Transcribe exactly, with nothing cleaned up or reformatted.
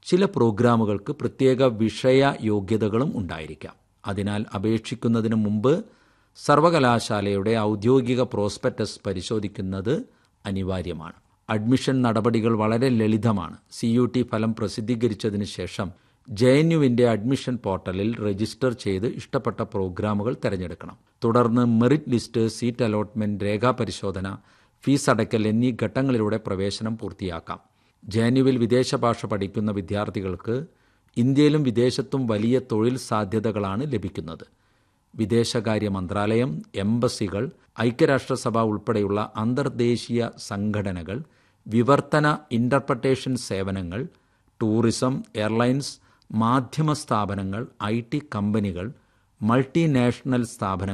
ചില പ്രോഗ്രാമുകൾക്ക് പ്രത്യേക വിഷയ യോഗ്യതകളും ഉണ്ടായിരിക്കാം. അതിനാൽ അപേക്ഷിക്കുന്നതിന് മുമ്പ് സർവകലാശാലയുടെ ഔദ്യോഗിക പ്രോസ്പെക്ടസ് പരിശോധിക്കുന്നത് അനിവാര്യമാണ്. അഡ്മിഷൻ നടപടികൾ വളരെ ലളിതമാണ്. സി യു ടി ഫലം പ്രസിദ്ധീകരിച്ചതിന് ശേഷം ജെ എൻ യുവിൻ്റെ അഡ്മിഷൻ പോർട്ടലിൽ രജിസ്റ്റർ ചെയ്ത് ഇഷ്ടപ്പെട്ട പ്രോഗ്രാമുകൾ തിരഞ്ഞെടുക്കണം. തുടർന്ന് merit list, seat allotment, രേഖാപരിശോധന, fees അടയ്ക്കൽ എന്നീ ഘട്ടങ്ങളിലൂടെ പ്രവേശനം പൂർത്തിയാക്കാം. ജെ എൻ യുവിൽ വിദേശ ഭാഷ പഠിക്കുന്ന വിദ്യാർത്ഥികൾക്ക് ഇന്ത്യയിലും വിദേശത്തും വലിയ തൊഴിൽ സാധ്യതകളാണ് ലഭിക്കുന്നത്. വിദേശകാര്യ മന്ത്രാലയം, എംബസികൾ, ഐക്യരാഷ്ട്രസഭ ഉൾപ്പെടെയുള്ള അന്തർദേശീയ സംഘടനകൾ, വിവർത്തന ഇന്റർപ്രട്ടേഷൻ സേവനങ്ങൾ, ടൂറിസം, എയർലൈൻസ്, മാധ്യമ സ്ഥാപനങ്ങൾ, ഐ ടി കമ്പനികൾ, മൾട്ടിനാഷണൽ സ്ഥാപനങ്ങൾ